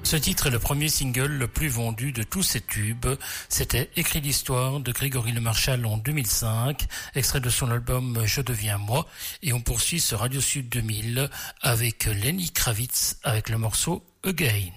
Ce titre est le premier single le plus vendu de tous ces tubes. C'était Écrit l'histoire de Grégory Lemarchal en 2005, extrait de son album Je deviens moi. Et on poursuit ce Radio Sud 2000 avec Lenny Kravitz avec le morceau Again.